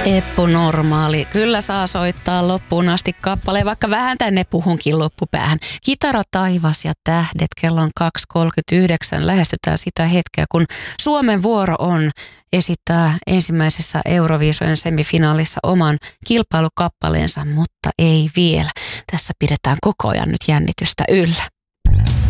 Eppu Normaali. Kyllä saa soittaa loppuun asti kappaleen, vaikka vähän tänne puhunkin loppupäähän. Kitara taivas ja tähdet, kello on 2.39. Lähestytään sitä hetkeä, kun Suomen vuoro on esittää ensimmäisessä Euroviisojen semifinaalissa oman kilpailukappaleensa, mutta ei vielä. Tässä pidetään koko ajan nyt jännitystä yllä.